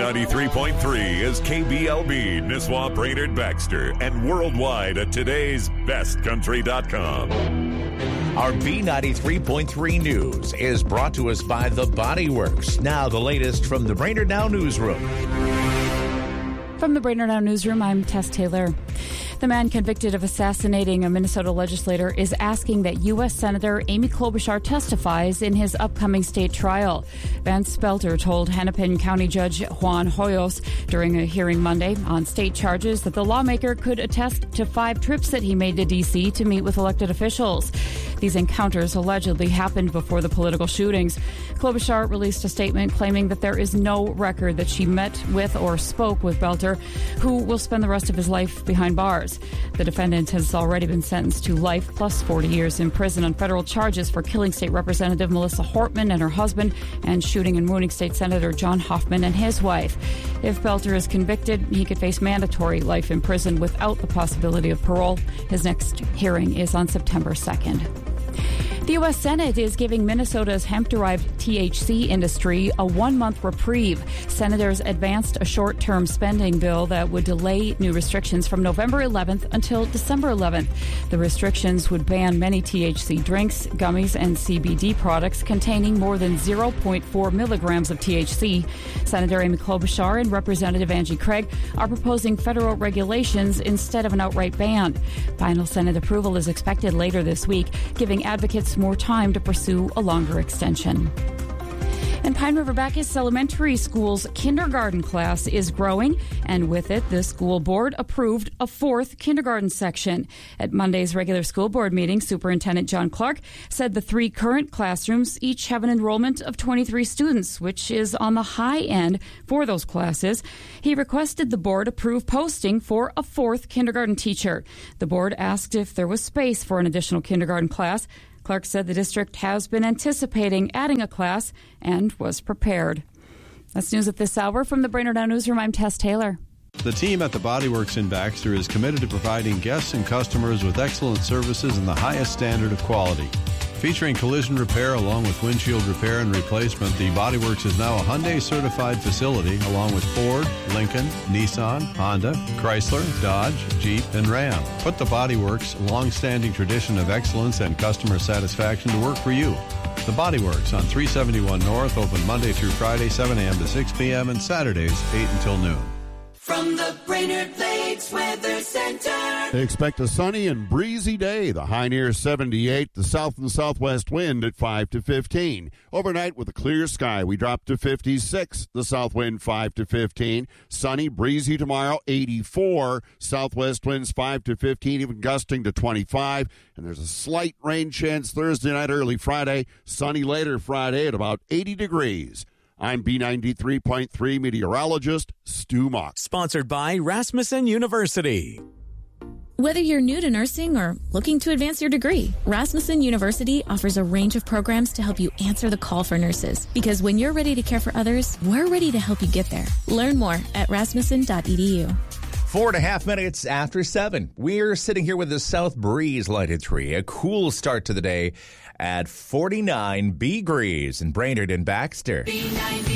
B93.3 is KBLB, Nisswa, Brainerd, Baxter, and worldwide at today'sbestcountry.com. Our B93.3 News is brought to us by The Body Works. Now the latest from the Brainerd Now Newsroom. From the Brainerd Now Newsroom, I'm Tess Taylor. The man convicted of assassinating a Minnesota legislator is asking that U.S. Senator Amy Klobuchar testifies in his upcoming state trial. Vance Belter told Hennepin County Judge Juan Hoyos during a hearing Monday on state charges that the lawmaker could attest to 5 trips that he made to D.C. to meet with elected officials. These encounters allegedly happened before the political shootings. Klobuchar released a statement claiming that there is no record that she met with or spoke with Belter, who will spend the rest of his life behind bars. The defendant has already been sentenced to life plus 40 years in prison on federal charges for killing State Representative Melissa Hortman and her husband and shooting and wounding State Senator John Hoffman and his wife. If Belter is convicted, he could face mandatory life in prison without the possibility of parole. His next hearing is on September 2nd. The U.S. Senate is giving Minnesota's hemp-derived THC industry a 1-month reprieve. Senators advanced a short-term spending bill that would delay new restrictions from November 11th until December 11th. The restrictions would ban many THC drinks, gummies, and CBD products containing more than 0.4 milligrams of THC. Senator Amy Klobuchar and Representative Angie Craig are proposing federal regulations instead of an outright ban. Final Senate approval is expected later this week, giving advocates more time to pursue a longer extension. And Pine River Bacchus Elementary School's kindergarten class is growing, and with it, the school board approved a 4th kindergarten section. At Monday's regular school board meeting, Superintendent John Clark said the 3 current classrooms each have an enrollment of 23 students, which is on the high end for those classes. He requested the board approve posting for a 4th kindergarten teacher. The board asked if there was space for an additional kindergarten class. Clark said the district has been anticipating adding a class and was prepared. That's news at this hour. From the Brainerd Now Newsroom, I'm Tess Taylor. The team at the Body Works in Baxter is committed to providing guests and customers with excellent services and the highest standard of quality. Featuring collision repair along with windshield repair and replacement, the Body Works is now a Hyundai-certified facility along with Ford, Lincoln, Nissan, Honda, Chrysler, Dodge, Jeep, and Ram. Put the Body Works' long-standing tradition of excellence and customer satisfaction to work for you. The Body Works on 371 North, open Monday through Friday, 7 a.m. to 6 p.m. and Saturdays, 8 until noon. From the Brainerd Lakes Weather Center. Expect a sunny and breezy day. The high near 78. The south and southwest wind at 5 to 15. Overnight with a clear sky, we drop to 56. The south wind 5 to 15. Sunny, breezy tomorrow, 84. Southwest winds 5 to 15, even gusting to 25. And there's a slight rain chance Thursday night, early Friday. Sunny later Friday at about 80 degrees. I'm B93.3 meteorologist Stu Mock. Sponsored by Rasmussen University. Whether you're new to nursing or looking to advance your degree, Rasmussen University offers a range of programs to help you answer the call for nurses. Because when you're ready to care for others, we're ready to help you get there. Learn more at rasmussen.edu. 4.5 minutes after 7. We're sitting here with the south breeze lighted tree. A cool start to the day at 49 degrees in Brainerd and Baxter.